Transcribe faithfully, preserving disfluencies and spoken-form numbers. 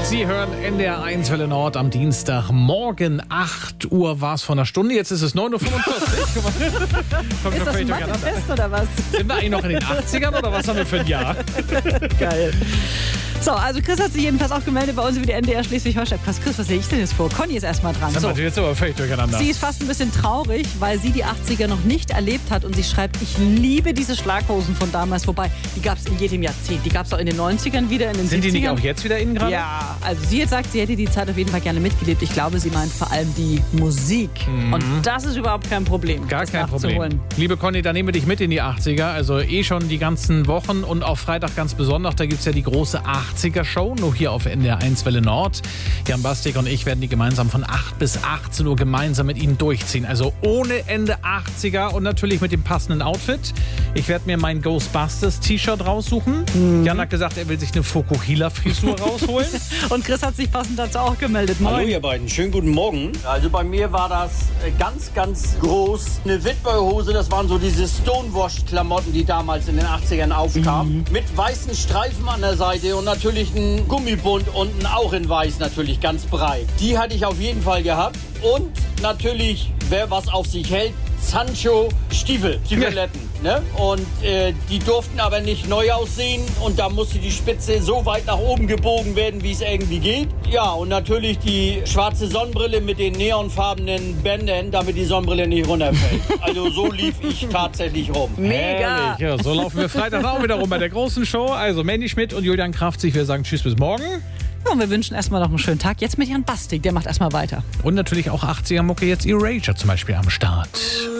Sie hören N D R eins Welle Nord am Dienstagmorgen. acht Uhr war es vor einer Stunde, jetzt ist es neun Uhr fünfundvierzig. Kommt Ist das ein Mathe-Test oder was? Sind wir eigentlich noch in den achtzigern oder was haben wir für ein Jahr? Geil. So, also Chris hat sich jedenfalls auch gemeldet bei uns über die N D R Schleswig-Holstein. Was, Chris, was sehe ich denn jetzt vor? Conny ist erstmal dran. Das So. ist jetzt aber völlig durcheinander. Sie ist fast ein bisschen traurig, weil sie die achtziger noch nicht erlebt hat und sie schreibt, ich liebe diese Schlaghosen von damals. Wobei, die gab es in jedem Jahrzehnt. Die gab es auch in den neunzigern wieder, in den Sind die siebzigern. nicht auch jetzt wieder innen gerade? Ja, also sie jetzt sagt, sie hätte die Zeit auf jeden Fall gerne mitgelebt. Ich glaube, sie meint vor allem die Musik. Mhm. Und das ist überhaupt kein Problem. Gar das kein Problem. nachzuholen. Liebe Conny, dann nehmen wir dich mit in die achtziger. Also eh schon die ganzen Wochen und auch Freitag ganz besonders. Da gibt es ja die große achtziger-Show, nur hier auf N D R eins Welle Nord. Jan Bastik und ich werden die gemeinsam von acht bis achtzehn Uhr gemeinsam mit Ihnen durchziehen. Also ohne Ende achtziger und natürlich mit dem passenden Outfit. Ich werde mir mein Ghostbusters-T-Shirt raussuchen. Mhm. Jan hat gesagt, er will sich eine Fokuhila-Frisur rausholen. Und Chris hat sich passend dazu auch gemeldet. Moin. Hallo ihr beiden, schönen guten Morgen. Also bei mir war das ganz, ganz groß. Eine Witboy-Hose, das waren so diese Stonewashed-Klamotten, die damals in den achtzigern aufkamen. Mhm. Mit weißen Streifen an der Seite und natürlich ein Gummibund unten auch in weiß, natürlich ganz breit. Die hatte ich auf jeden Fall gehabt. Und natürlich, wer was auf sich hält, Sancho Stiefel, Stiefeletten. Ne? Und äh, die durften aber nicht neu aussehen und da musste die Spitze so weit nach oben gebogen werden, wie es irgendwie geht. Ja, und natürlich die schwarze Sonnenbrille mit den neonfarbenen Bändern, damit die Sonnenbrille nicht runterfällt. Also so lief ich tatsächlich rum. Mega! Herrlich. Ja, so laufen wir Freitag auch wieder rum bei der großen Show. Also Mandy Schmidt und Julian Kraftzig, wir sagen Tschüss bis morgen. Ja, und wir wünschen erstmal noch einen schönen Tag. Jetzt mit Jan Bastik, der macht erstmal weiter. Und natürlich auch achtziger-Mucke, jetzt Erasure zum Beispiel am Start.